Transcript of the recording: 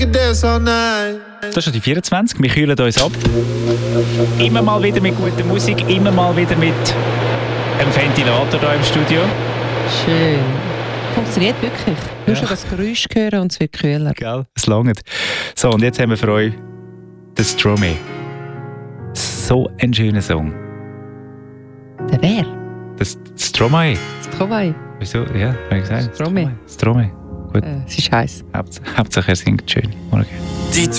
Das ist schon die 24, wir kühlen uns ab. Immer mal wieder mit guter Musik, immer mal wieder mit einem Ventilator hier im Studio. Schön. Funktioniert wirklich. Du musst das Geräusch hören und es wird kühler. Gell, es langt. So, und jetzt haben wir für euch den Stromae. So ein schöner Song. Der wer? Das Stromae. Stromae. Wieso? Ja, habe ich gesagt. Stromae. Stromae. Gut. Es ist heiß. Hauptsache er singt schön. Morgen.